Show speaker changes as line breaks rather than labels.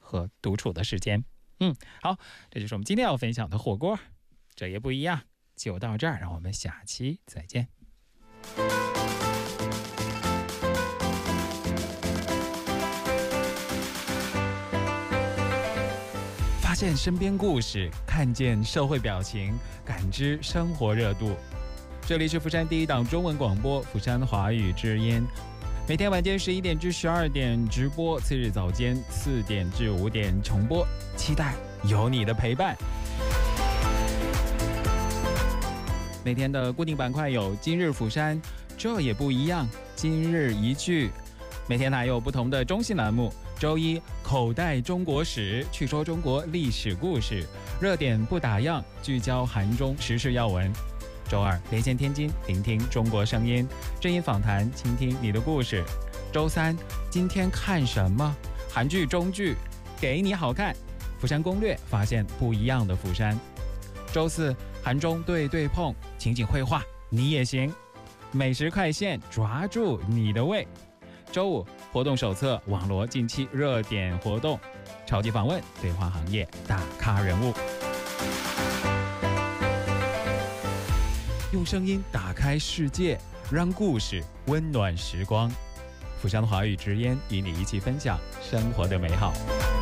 和独处的时间。好，这就是我们今天要分享的火锅，这也不一样。就到这儿，让我们下期再见。发现身边故事，看见社会表情，感知生活热度。这里是釜山第一档中文广播釜山华语之音，每天晚间11点至12点直播，次日早间4点至5点重播，期待有你的陪伴。每天的固定板块有今日釜山，这也不一样，今日一句。每天还有不同的中性栏目，周一口袋中国史，去说中国历史故事，热点不打烊，聚焦韩中时事要闻。周二连线天津，聆听中国声音，正音访谈，倾听你的故事。周三今天看什么？韩剧中剧，给你好看。釜山攻略，发现不一样的釜山。周四韩中对碰，情景绘画你也行。美食快线，抓住你的胃。周五活动手册，网罗近期热点活动。超级访问，对话行业大咖人物。用声音打开世界，让故事温暖时光。釜山华语之音与你一起分享生活的美好。